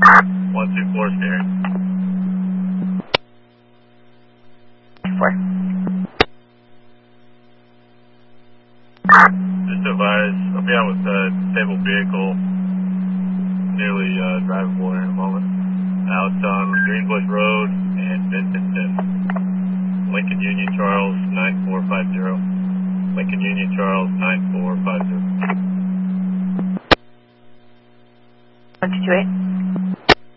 124 steering. 4. Just to advise, I'll be out with a disabled vehicle, nearly drivable in a moment. Out on Greenbush Road and Vincentton. Lincoln Union Charles 9450. Lincoln Union Charles 9450.